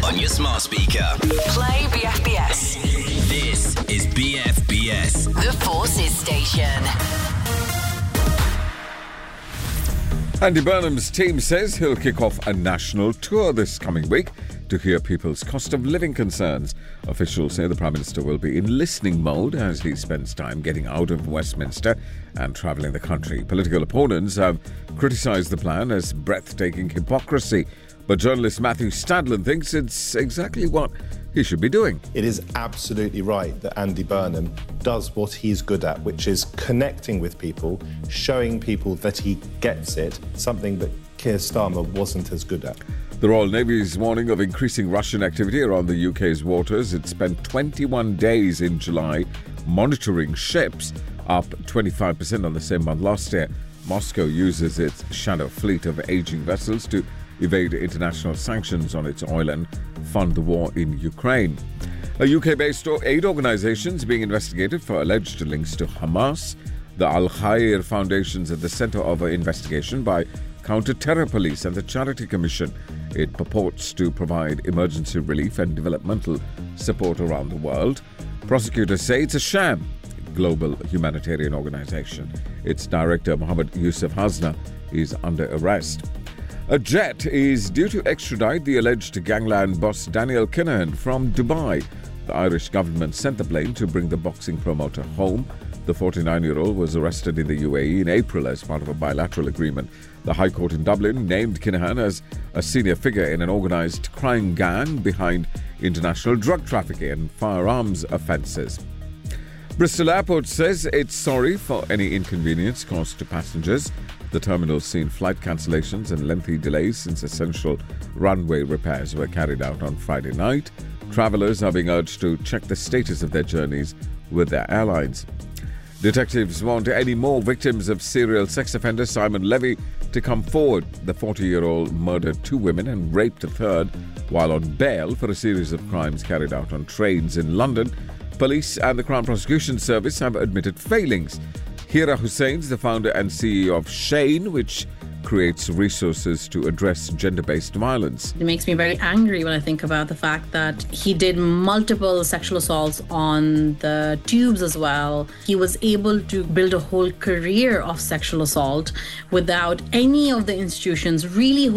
on your smart speaker. Play BFBS. This is BFBS. The Forces Station. Andy Burnham's team says he'll kick off a national tour this coming week to hear people's cost of living concerns. Officials say the Prime Minister will be in listening mode as he spends time getting out of Westminster and travelling the country. Political opponents have criticised the plan as breathtaking hypocrisy, but journalist Matthew Stadlen thinks it's exactly what he should be doing. It is absolutely right that Andy Burnham does what he's good at, which is connecting with people, showing people that he gets it, something that Keir Starmer wasn't as good at. The Royal Navy's warning of increasing Russian activity around the UK's waters. It spent 21 days in July monitoring ships, up 25% on the same month last year. Moscow uses its shadow fleet of aging vessels to evade international sanctions on its oil and fund the war in Ukraine. A UK-based aid organisation is being investigated for alleged links to Hamas. The Al Khair Foundation is at the centre of an investigation by Counter-Terror Police and the Charity Commission. It purports to provide emergency relief and developmental support around the world. Prosecutors say it's a sham global humanitarian organisation. Its director, Mohammed Yusuf Hasna, is under arrest. A jet is due to extradite the alleged gangland boss Daniel Kinahan from Dubai. The Irish government sent the plane to bring the boxing promoter home. The 49-year-old was arrested in the UAE in April as part of a bilateral agreement. The High Court in Dublin named Kinahan as a senior figure in an organised crime gang behind international drug trafficking and firearms offences. Bristol Airport says it's sorry for any inconvenience caused to passengers. The terminal's seen flight cancellations and lengthy delays since essential runway repairs were carried out on Friday night. Travellers are being urged to check the status of their journeys with their airlines. Detectives want any more victims of serial sex offender Simon Levy to come forward. The 40-year-old murdered 2 women and raped a third while on bail for a series of crimes carried out on trains in London. Police and the Crown Prosecution Service have admitted failings. Hira Hussein's the founder and CEO of Shane, which creates resources to address gender-based violence. It makes me very angry when I think about the fact that he did multiple sexual assaults on the tubes as well. He was able to build a whole career of sexual assault without any of the institutions really